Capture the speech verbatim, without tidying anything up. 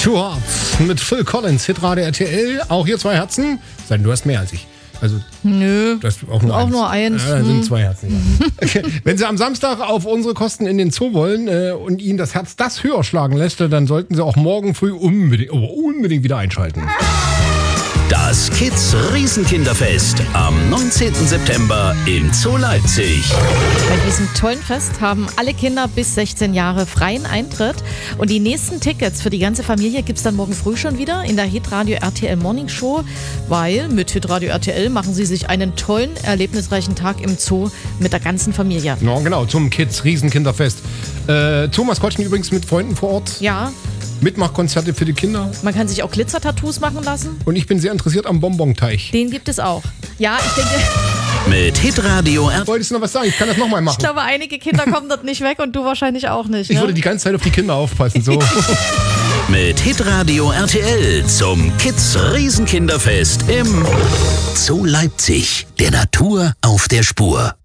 Two Hearts mit Phil Collins, Hitradio R T L. Auch hier zwei Herzen. Sei denn, du hast mehr als ich. Also, Nö, das auch nur auch eins. nur eins. Ja, dann sind zwei Herzen. Okay. Wenn Sie am Samstag auf unsere Kosten in den Zoo wollen äh, und Ihnen das Herz das höher schlagen lässt, dann sollten Sie auch morgen früh unbedingt, oh, unbedingt wieder einschalten. Das Kids Riesenkinderfest am neunzehnten September im Zoo Leipzig. Bei diesem tollen Fest haben alle Kinder bis sechzehn Jahre freien Eintritt. Und die nächsten Tickets für die ganze Familie gibt es dann morgen früh schon wieder in der Hitradio R T L Morning Show. Weil mit Hitradio R T L machen Sie sich einen tollen, erlebnisreichen Tag im Zoo mit der ganzen Familie. Ja, genau, zum Kids Riesenkinderfest. Äh, Zoo-Maskottchen übrigens mit Freunden vor Ort. Ja, Mitmachkonzerte für die Kinder. man kann sich auch Glitzer-Tattoos machen lassen. Und ich bin sehr interessiert am Bonbonteich. Den gibt es auch. Ja, ich denke, Mit Hitradio R T L. Wolltest du noch was sagen? Ich kann das nochmal machen. ich glaube, einige Kinder kommen dort nicht weg und du wahrscheinlich auch nicht. Ich Ne? würde die ganze Zeit auf die Kinder aufpassen. So. Mit Hitradio R T L zum Kids Riesenkinderfest im Zoo Leipzig. Der Natur auf der Spur.